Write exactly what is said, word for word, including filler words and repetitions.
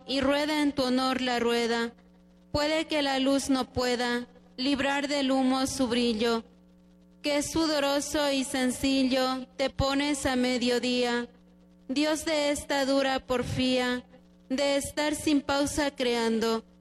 y rueda en tu honor la rueda. Puede que la luz no pueda librar del humo su brillo, que sudoroso y sencillo te pones a mediodía, Dios de esta dura porfía, de estar sin pausa creando,